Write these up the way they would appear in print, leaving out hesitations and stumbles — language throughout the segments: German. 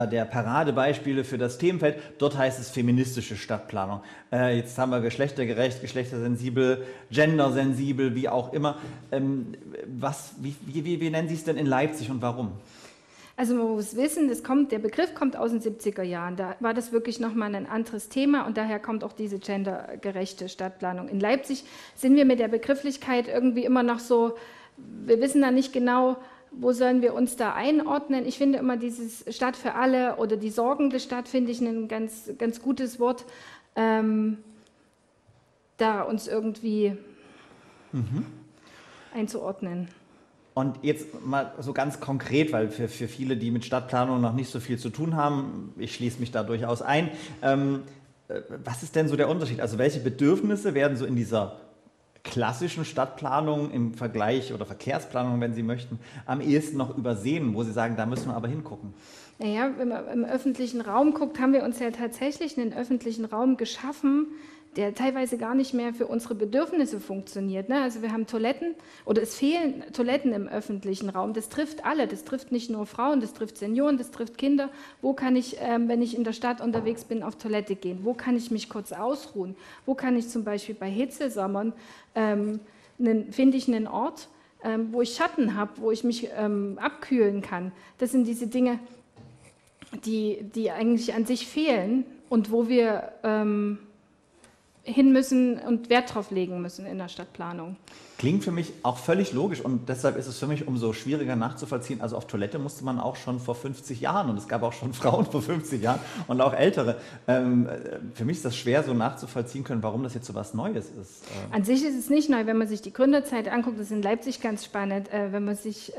der Paradebeispiele für das Themenfeld. Dort heißt es feministische Stadtplanung. Jetzt haben wir geschlechtergerecht, geschlechtersensibel, gendersensibel, wie auch immer. Wie nennen Sie es denn in Leipzig und warum? Also man muss wissen, der Begriff kommt aus den 70er Jahren. Da war das wirklich nochmal ein anderes Thema und daher kommt auch diese gendergerechte Stadtplanung. In Leipzig sind wir mit der Begrifflichkeit irgendwie immer noch so, wir wissen da nicht genau, wo sollen wir uns da einordnen. Ich finde immer dieses Stadt für alle oder die sorgende Stadt, finde ich ein ganz, ganz gutes Wort, da uns irgendwie einzuordnen. Und jetzt mal so ganz konkret, weil für viele, die mit Stadtplanung noch nicht so viel zu tun haben, ich schließe mich da durchaus ein, was ist denn so der Unterschied? Also welche Bedürfnisse werden so in dieser klassischen Stadtplanung im Vergleich oder Verkehrsplanung, wenn Sie möchten, am ehesten noch übersehen, wo Sie sagen, da müssen wir aber hingucken? Naja, wenn man im öffentlichen Raum guckt, haben wir uns ja tatsächlich einen öffentlichen Raum geschaffen, der teilweise gar nicht mehr für unsere Bedürfnisse funktioniert. Ne? Also wir haben Toiletten oder es fehlen Toiletten im öffentlichen Raum. Das trifft alle, das trifft nicht nur Frauen, das trifft Senioren, das trifft Kinder. Wo kann ich, wenn ich in der Stadt unterwegs bin, auf Toilette gehen? Wo kann ich mich kurz ausruhen? Wo kann ich zum Beispiel bei Hitzesommern, finde ich einen Ort, wo ich Schatten habe, wo ich mich abkühlen kann? Das sind diese Dinge, die eigentlich an sich fehlen und wo wir hin müssen und Wert drauf legen müssen in der Stadtplanung. Klingt für mich auch völlig logisch und deshalb ist es für mich umso schwieriger nachzuvollziehen. Also auf Toilette musste man auch schon vor 50 Jahren und es gab auch schon Frauen vor 50 Jahren und auch Ältere. Für mich ist das schwer so nachzuvollziehen können, warum das jetzt so was Neues ist. An sich ist es nicht neu, wenn man sich die Gründerzeit anguckt, das ist in Leipzig ganz spannend, wenn man sich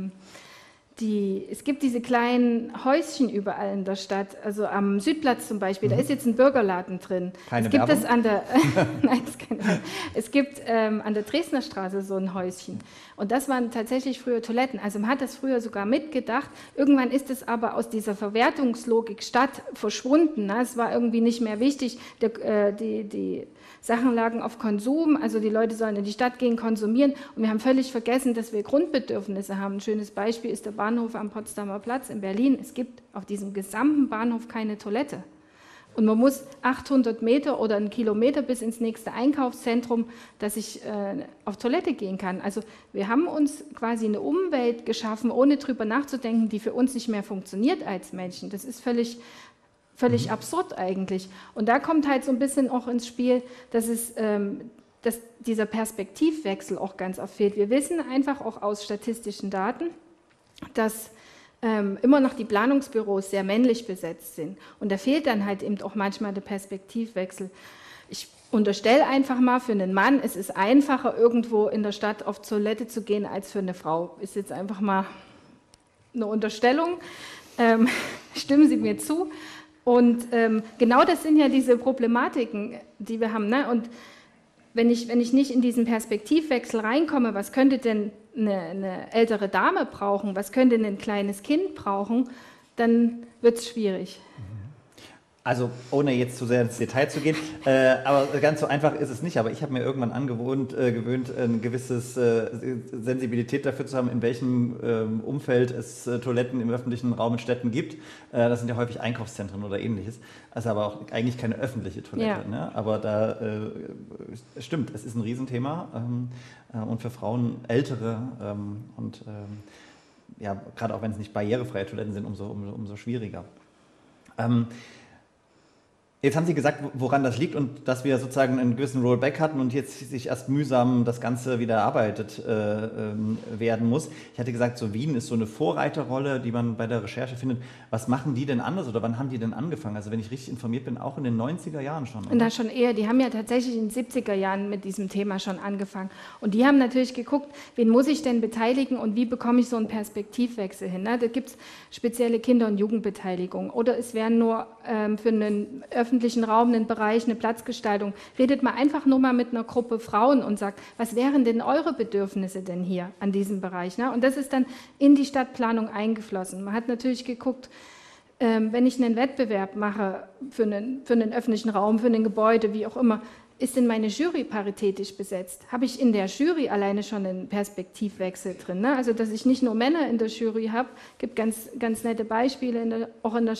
es gibt diese kleinen Häuschen überall in der Stadt, also am Südplatz zum Beispiel, da ist jetzt ein Burgerladen drin. Keine Werbung? Nein, das ist keine Werbung. Es gibt an der Dresdner Straße so ein Häuschen und das waren tatsächlich früher Toiletten, also man hat das früher sogar mitgedacht, irgendwann ist es aber aus dieser Verwertungslogik Stadt verschwunden, ne? Es war irgendwie nicht mehr wichtig, die Sachen lagen auf Konsum, also die Leute sollen in die Stadt gehen, konsumieren und wir haben völlig vergessen, dass wir Grundbedürfnisse haben. Ein schönes Beispiel ist der Bahnhof am Potsdamer Platz in Berlin. Es gibt auf diesem gesamten Bahnhof keine Toilette. Und man muss 800 Meter oder einen Kilometer bis ins nächste Einkaufszentrum, dass ich auf Toilette gehen kann. Also wir haben uns quasi eine Umwelt geschaffen, ohne drüber nachzudenken, die für uns nicht mehr funktioniert als Menschen. Das ist völlig absurd eigentlich. Und da kommt halt so ein bisschen auch ins Spiel, dass dieser Perspektivwechsel auch ganz oft fehlt. Wir wissen einfach auch aus statistischen Daten, dass immer noch die Planungsbüros sehr männlich besetzt sind. Und da fehlt dann halt eben auch manchmal der Perspektivwechsel. Ich unterstelle einfach mal, für einen Mann ist es einfacher, irgendwo in der Stadt auf Toilette zu gehen, als für eine Frau. Ist jetzt einfach mal eine Unterstellung. Stimmen Sie mir zu? Und genau das sind ja diese Problematiken, die wir haben. Ne? Und wenn ich nicht in diesen Perspektivwechsel reinkomme, was könnte denn eine ältere Dame brauchen, was könnte ein kleines Kind brauchen, dann wird es schwierig. Also ohne jetzt zu sehr ins Detail zu gehen, aber ganz so einfach ist es nicht. Aber ich habe mir irgendwann gewöhnt, eine gewisse Sensibilität dafür zu haben, in welchem Umfeld es Toiletten im öffentlichen Raum in Städten gibt. Das sind ja häufig Einkaufszentren oder ähnliches. Also aber auch eigentlich keine öffentliche Toilette. Ja. Ne? Aber da stimmt, es ist ein Riesenthema und für Frauen ältere und ja, gerade auch wenn es nicht barrierefreie Toiletten sind, umso schwieriger. Jetzt haben Sie gesagt, woran das liegt und dass wir sozusagen einen gewissen Rollback hatten und jetzt sich erst mühsam das Ganze wieder erarbeitet werden muss. Ich hatte gesagt, so Wien ist so eine Vorreiterrolle, die man bei der Recherche findet. Was machen die denn anders oder wann haben die denn angefangen? Also wenn ich richtig informiert bin, auch in den 90er Jahren schon. Und da schon eher, die haben ja tatsächlich in den 70er Jahren mit diesem Thema schon angefangen. Und die haben natürlich geguckt, wen muss ich denn beteiligen und wie bekomme ich so einen Perspektivwechsel hin. Ne? Da gibt es spezielle Kinder- und Jugendbeteiligung oder es wären nur für einen öffentlichen Raum, einen Bereich, eine Platzgestaltung. Redet mal einfach nur mal mit einer Gruppe Frauen und sagt, was wären denn eure Bedürfnisse denn hier an diesem Bereich? Ne? Und das ist dann in die Stadtplanung eingeflossen. Man hat natürlich geguckt, wenn ich einen Wettbewerb mache für einen öffentlichen Raum, für ein Gebäude, wie auch immer, ist denn meine Jury paritätisch besetzt? Habe ich in der Jury alleine schon einen Perspektivwechsel drin? Ne? Also, dass ich nicht nur Männer in der Jury habe, gibt ganz, ganz nette Beispiele, auch in der